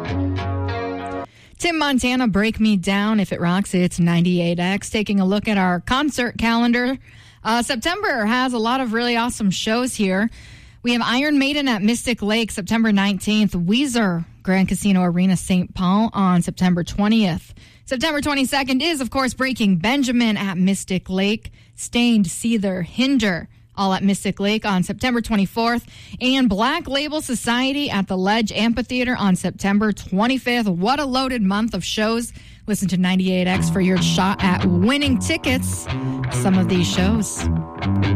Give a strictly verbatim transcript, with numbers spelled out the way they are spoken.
Tim Montana, Break Me Down. If it rocks, it's ninety-eight X. Taking a look at our concert calendar. Uh, September has a lot of really awesome shows here. We have Iron Maiden at Mystic Lake September nineteenth. Weezer, Grand Casino Arena, Saint Paul on September twentieth. September twenty-second is, of course, Breaking Benjamin at Mystic Lake. Stained, Seether, Hinder, all at Mystic Lake on September twenty-fourth. And Black Label Society at the Ledge Amphitheater on September twenty-fifth. What a loaded month of shows. Listen to ninety-eight X for your shot at winning tickets. Some of these shows.